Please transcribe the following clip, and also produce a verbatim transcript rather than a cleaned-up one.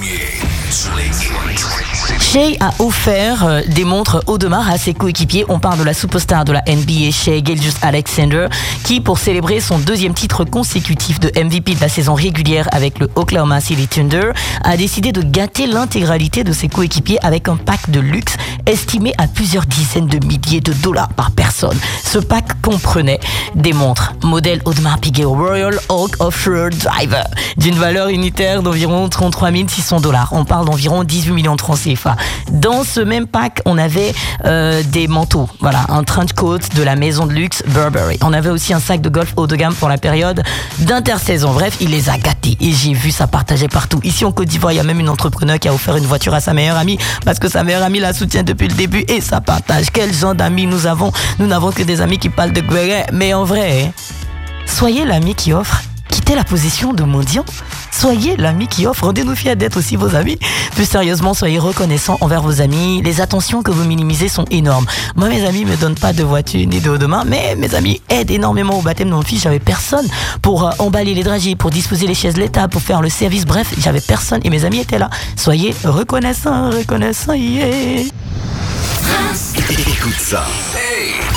premier sur les Shai a offert euh, des montres Audemars à ses coéquipiers. On parle de la superstar de la N B A, Shai Gilgeous-Alexander, qui, pour célébrer son deuxième titre consécutif de M V P de la saison régulière avec le Oklahoma City Thunder, a décidé de gâter l'intégralité de ses coéquipiers avec un pack de luxe estimé à plusieurs dizaines de milliers de dollars par personne. Ce pack comprenait des montres modèle Audemars Piguet Royal Oak Off-Road Driver d'une valeur unitaire d'environ trente-trois mille six cents dollars. On parle d'environ dix-huit millions de francs C F A. Dans ce même pack, on avait euh, des manteaux, voilà, un trench coat de la maison de luxe Burberry. On avait aussi un sac de golf haut de gamme pour la période d'intersaison. Bref, il les a gâtés et j'ai vu ça partager partout. Ici en Côte d'Ivoire, il y a même une entrepreneur qui a offert une voiture à sa meilleure amie parce que sa meilleure amie la soutient depuis le début et ça partage. Quel genre d'amis nous avons? Nous n'avons que des amis qui parlent de Guéret, mais en vrai, soyez l'ami qui offre. Quittez la position de mendiant. Soyez l'ami qui offre. Rendez-nous fiers d'être aussi vos amis. Plus sérieusement, soyez reconnaissants envers vos amis. Les attentions que vous minimisez sont énormes. Moi, mes amis me donnent pas de voiture ni de haut de main, mais mes amis aident énormément au baptême de mon fils. J'avais personne pour euh, emballer les dragées, pour disposer les chaises l'état, pour faire le service. Bref, j'avais personne et mes amis étaient là. Soyez reconnaissants, reconnaissants, yeah. Écoute ça.